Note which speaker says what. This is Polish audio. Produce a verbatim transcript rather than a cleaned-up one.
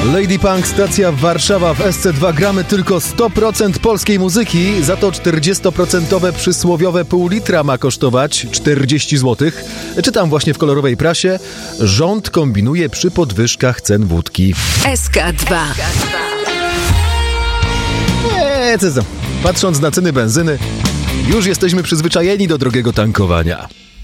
Speaker 1: Lady Punk, stacja Warszawa. W S C dwa gramy tylko sto procent polskiej muzyki, za to czterdzieści procent przysłowiowe pół litra ma kosztować czterdzieści złotych. Czytam właśnie w kolorowej prasie. Rząd kombinuje przy podwyżkach cen wódki.
Speaker 2: S K dwa.
Speaker 1: Eee, co za... Patrząc na ceny benzyny, już jesteśmy przyzwyczajeni do drogiego tankowania.